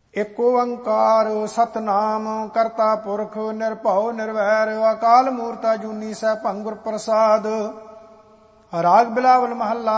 ਏਕ ਓੰਕਾਰ ਸਤਨਾਮ ਕਰਤਾ ਪੁਰਖ ਨਿਰਭਉ ਨਿਰਵੈਰ ਅਕਾਲ ਮੂਰਤਿ ਅਜੂਨੀ ਸੈਭੰ ਗੁਰ ਪ੍ਰਸਾਦ। ਰਾਗ ਬਿਲਾਵਲ ਮਹੱਲਾ